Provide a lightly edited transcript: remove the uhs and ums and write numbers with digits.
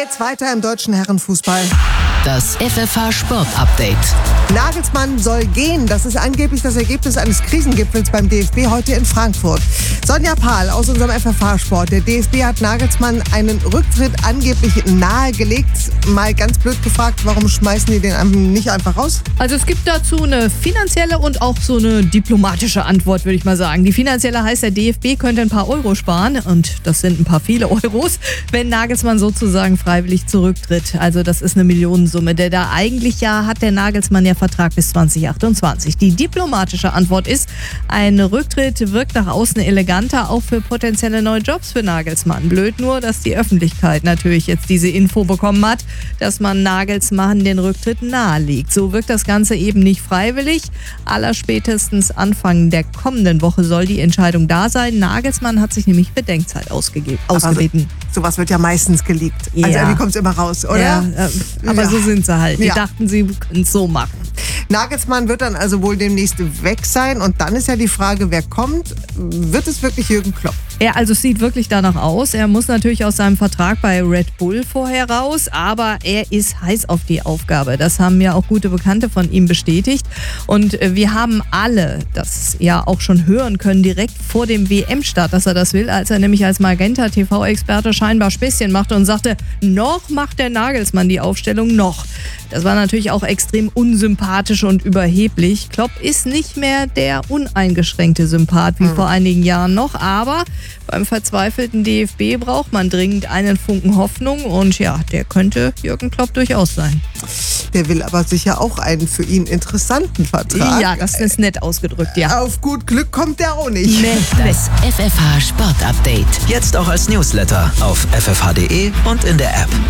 geht's weiter im deutschen Herrenfußball. Das FFH Sport Update. Nagelsmann soll gehen. Das ist angeblich das Ergebnis eines Krisengipfels beim DFB heute in Frankfurt. Sonja Pahl aus unserem FFH Sport. Der DFB hat Nagelsmann einen Rücktritt angeblich nahegelegt. Mal ganz blöd gefragt, warum schmeißen die den nicht einfach raus? Also es gibt dazu eine finanzielle und auch so eine diplomatische Antwort, würde ich mal sagen. Die finanzielle heißt, der DFB könnte ein paar Euro sparen, und das sind ein paar viele Euros, wenn Nagelsmann sozusagen freiwillig zurücktritt. Also das ist eine Millionensumme. Da eigentlich hat der Nagelsmann ja Vertrag bis 2028. Die diplomatische Antwort ist, ein Rücktritt wirkt nach außen eleganter, auch für potenzielle neue Jobs für Nagelsmann. Blöd nur, dass die Öffentlichkeit natürlich jetzt diese Info bekommen hat, dass man Nagelsmann den Rücktritt naheliegt. So wirkt das Ganze eben nicht freiwillig. Allerspätestens Anfang der kommenden Woche soll die Entscheidung da sein. Nagelsmann hat sich nämlich Bedenkzeit ausgebeten. Sowas wird ja meistens geleakt. Also irgendwie kommt es immer raus, oder? Ja, aber so sind sie halt. Die Ja. dachten, sie können es so machen. Nagelsmann wird dann also wohl demnächst weg sein. Und dann ist ja die Frage, wer kommt? Wird es wirklich Jürgen Klopp? Ja, also es sieht wirklich danach aus. Er muss natürlich aus seinem Vertrag bei Red Bull vorher raus, aber er ist heiß auf die Aufgabe. Das haben ja auch gute Bekannte von ihm bestätigt. Und wir haben alle das ja auch schon hören können, direkt vor dem WM-Start, dass er das will, als er nämlich als Magenta-TV-Experte scheinbar Späßchen machte und sagte, noch macht der Nagelsmann die Aufstellung, noch. Das war natürlich auch extrem unsympathisch und überheblich. Klopp ist nicht mehr der uneingeschränkte Sympath wie vor einigen Jahren noch, aber beim verzweifelten DFB braucht man dringend einen Funken Hoffnung, und ja, der könnte Jürgen Klopp durchaus sein. Der will aber sicher auch einen für ihn interessanten Vertrag. Ja, das ist nett ausgedrückt, ja. Auf gut Glück kommt der auch nicht. Das FFH Sport Update. Jetzt auch als Newsletter auf ffh.de und in der App.